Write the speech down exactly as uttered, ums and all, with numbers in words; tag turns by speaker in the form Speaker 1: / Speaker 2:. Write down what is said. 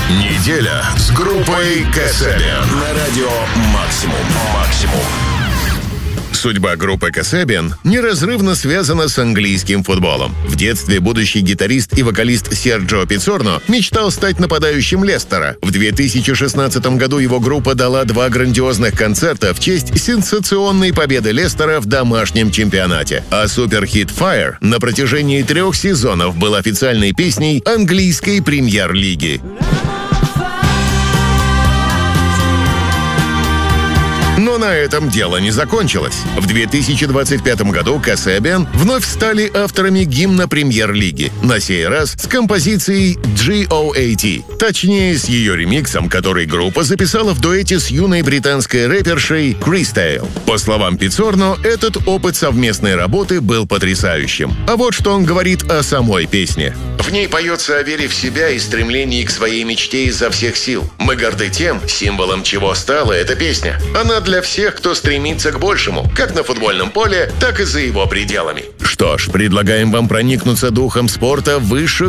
Speaker 1: Неделя с группой Kasabian на радио «Максимум». Максимум. Судьба группы Kasabian неразрывно связана с английским футболом. В детстве будущий гитарист и вокалист Серджио Пиццорно мечтал стать нападающим Лестера. В две тысячи шестнадцатом году его группа дала два грандиозных концерта в честь сенсационной победы Лестера в домашнем чемпионате. А суперхит «Fire» на протяжении трех сезонов был официальной песней английской премьер-лиги. Но на этом дело не закончилось. В две тысячи двадцать пятом году Kasabian вновь стали авторами гимна премьер-лиги, на сей раз с композицией джи о эй ти, точнее с ее ремиксом, который группа записала в дуэте с юной британской рэпершей Крис Тейл. По словам Пиццорно, этот опыт совместной работы был потрясающим. А вот что он говорит о самой песне. В ней поется о вере в себя и стремлении к своей мечте изо всех сил. Мы горды тем, символом чего стала эта песня. Она для всех, кто стремится к большему, как на футбольном поле, так и за его пределами. Что ж, предлагаем вам проникнуться духом спорта выше